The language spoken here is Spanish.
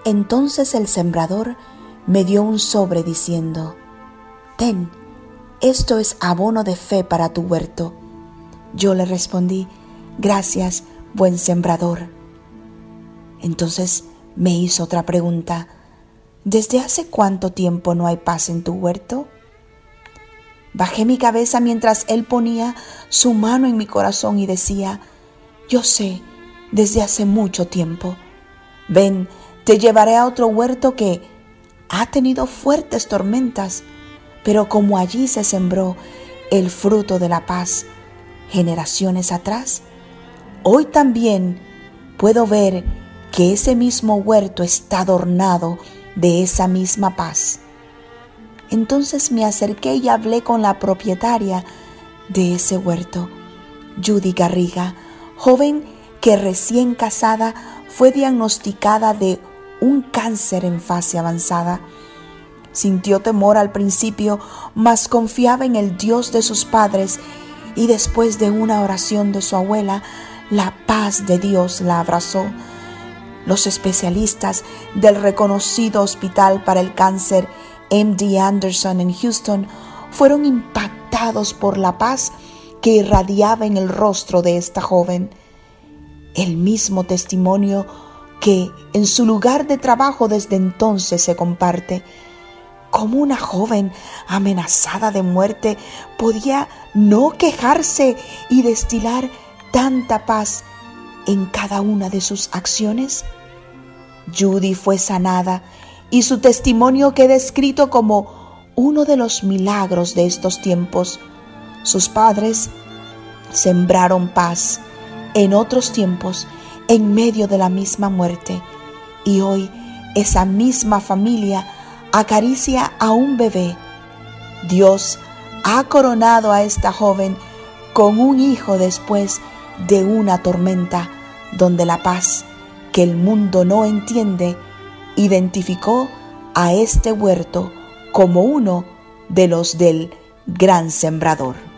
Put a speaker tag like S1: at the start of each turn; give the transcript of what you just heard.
S1: Entonces el sembrador me dio un sobre diciendo: «Ten, esto es abono de fe para tu huerto». Yo le respondí: «Gracias, buen sembrador». Entonces me hizo otra pregunta: «¿Desde hace cuánto tiempo no hay paz en tu huerto?». Bajé mi cabeza mientras él ponía su mano en mi corazón y decía: «Yo sé, desde hace mucho tiempo. Ven, te llevaré a otro huerto que ha tenido fuertes tormentas, pero como allí se sembró el fruto de la paz generaciones atrás, hoy también puedo ver que ese mismo huerto está adornado de esa misma paz». Entonces me acerqué y hablé con la propietaria de ese huerto, Judy Garriga, joven que recién casada fue diagnosticada de un cáncer en fase avanzada. Sintió temor al principio, mas confiaba en el Dios de sus padres, y después de una oración de su abuela, la paz de Dios la abrazó. Los especialistas del reconocido Hospital para el Cáncer MD Anderson en Houston fueron impactados por la paz que irradiaba en el rostro de esta joven. El mismo testimonio que en su lugar de trabajo desde entonces se comparte. ¿Cómo una joven amenazada de muerte podía no quejarse y destilar tanta paz en cada una de sus acciones? Judy fue sanada y su testimonio queda escrito como uno de los milagros de estos tiempos. Sus padres sembraron paz en otros tiempos en medio de la misma muerte, y hoy esa misma familia acaricia a un bebé. Dios ha coronado a esta joven con un hijo después de una tormenta donde la paz que el mundo no entiende identificó a este huerto como uno de los del gran sembrador.